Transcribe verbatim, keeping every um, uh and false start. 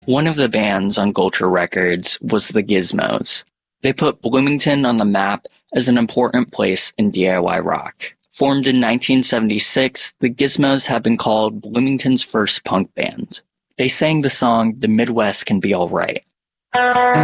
One of the bands on Gulcher Records was the Gizmos. They put Bloomington on the map as an important place in D I Y rock. Formed in nineteen seventy-six, the Gizmos have been called Bloomington's first punk band. They sang the song "The Midwest Can Be Alright."